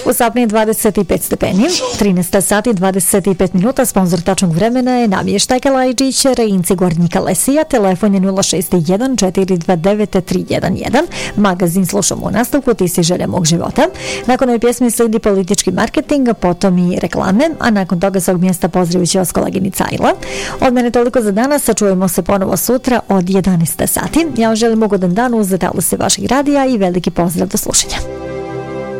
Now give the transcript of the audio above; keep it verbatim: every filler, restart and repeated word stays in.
U Sapni je dvadeset pet stepeni, trinaest sati dvadeset pet minuta, sponsor tačnog vremena je Namještaj Kalajđić, Rejinci Gornjika Lesija, telefon je nula šest jedan četiri dva devet tri jedan jedan, magazin Slušamo u nastavku, ti si želja mog života. Nakon ove pjesme sledi politički marketing, potom i reklame, a nakon toga s ovog mjesta pozdravit će vas koleginica Ajla. Od mene toliko za danas, sačujemo se ponovo sutra od jedanaest sati. Ja vam želim ugodan dan uz talose vaših radija i veliki pozdrav do slušanja.